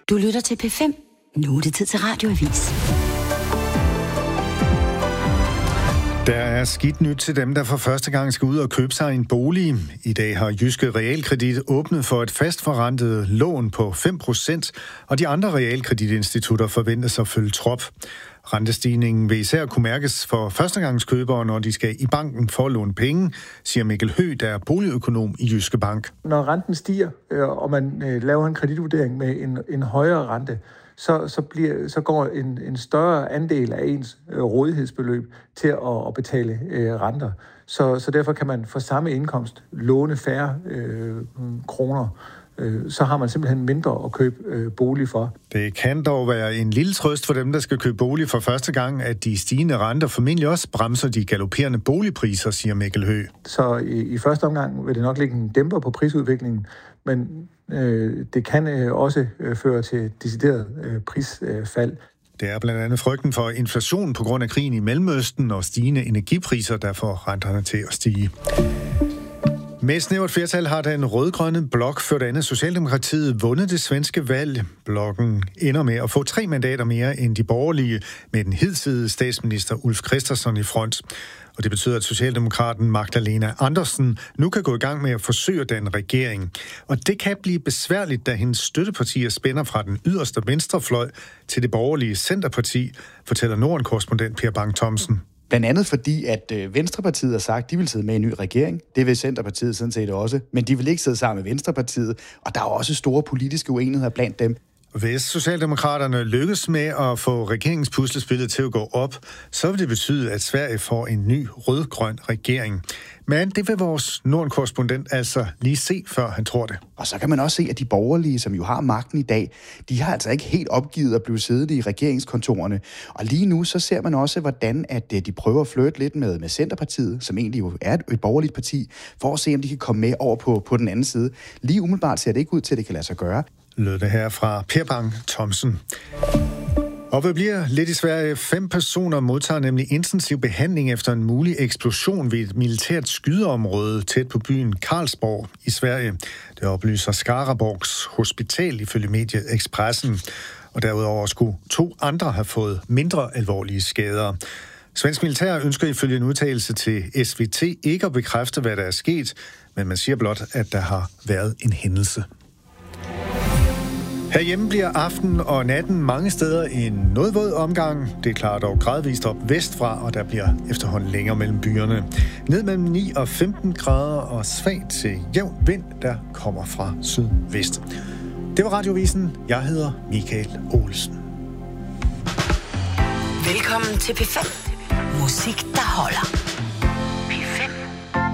Du lytter til P5. Nu er det tid til Radioavis. Der er skidt nyt til dem, der for første gang skal ud og købe sig en bolig. I dag har Jyske Realkredit åbnet for et fastforrentet lån på 5%, og de andre realkreditinstitutter forventes at følge trop. Rentestigningen vil især kunne mærkes for førstegangskøbere, når de skal i banken for at låne penge, siger Mikkel Høgh, der er boligøkonom i Jyske Bank. Når renten stiger, og man laver en kreditvurdering med en højere rente, så går en større andel af ens rådighedsbeløb til at betale renter. Så derfor kan man for samme indkomst låne færre kroner. Så har man simpelthen mindre at købe bolig for. Det kan dog være en lille trøst for dem, der skal købe bolig for første gang, at de stigende renter formentlig også bremser de galopperende boligpriser, siger Mikkel Høgh. Så i første omgang vil det nok ligge en dæmper på prisudviklingen, men det kan også føre til decideret prisfald. Det er blandt andet frygten for inflation på grund af krigen i Mellemøsten og stigende energipriser, der får renterne til at stige. Med snævert flertal har den rødgrønne blok ført andet Socialdemokratiet vundet det svenske valg. Blokken ender med at få 3 mandater mere end de borgerlige, med den hidtidige statsminister Ulf Kristersson i front. Og det betyder, at Socialdemokraten Magdalena Andersson nu kan gå i gang med at forsøge den regering. Og det kan blive besværligt, da hendes støttepartier spænder fra den yderste venstrefløj til det borgerlige Centerparti, fortæller Norden-korrespondent Per Bang Thomsen. Blandt andet fordi, at Venstrepartiet har sagt, at de vil sidde med i en ny regering. Det vil Centerpartiet sådan set også. Men de vil ikke sidde sammen med Venstrepartiet. Og der er også store politiske uenigheder blandt dem. Hvis Socialdemokraterne lykkes med at få regeringspuslespillet til at gå op, så vil det betyde, at Sverige får en ny rød-grøn regering. Men det vil vores Norden-korrespondent altså lige se, før han tror det. Og så kan man også se, at de borgerlige, som jo har magten i dag, de har altså ikke helt opgivet at blive siddende i regeringskontorerne. Og lige nu så ser man også, hvordan at de prøver at flirte lidt med Centerpartiet, som egentlig jo er et borgerligt parti, for at se, om de kan komme med over på den anden side. Lige umiddelbart ser det ikke ud til, at det kan lade sig gøre. Lød det her fra Per Bang Thomsen. Og hvad bliver lidt i Sverige? 5 personer modtager nemlig intensiv behandling efter en mulig eksplosion ved et militært skydeområde tæt på byen Karlsborg i Sverige. Det oplyser Skaraborgs Hospital ifølge mediet Expressen. Og derudover skulle 2 andre have fået mindre alvorlige skader. Svensk militær ønsker ifølge en udtalelse til SVT ikke at bekræfte, hvad der er sket, men man siger blot, at der har været en hændelse. Herhjemme bliver aften og natten mange steder en noget våd omgang. Det klarer dog gradvist op vestfra, og der bliver efterhånden længere mellem byerne. Ned mellem 9 og 15 grader og svagt til jævn vind, der kommer fra sydvest. Det var Radiovisen. Jeg hedder Michael Olsen. Velkommen til P5. Musik, der holder.